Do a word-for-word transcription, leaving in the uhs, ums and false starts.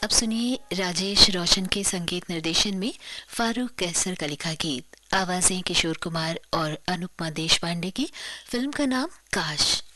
अब सुनिए राजेश रोशन के संगीत निर्देशन में फारूक कैसर का लिखा गीत। आवाजें किशोर कुमार और अनुपमा देशपांडे की। फिल्म का नाम काश।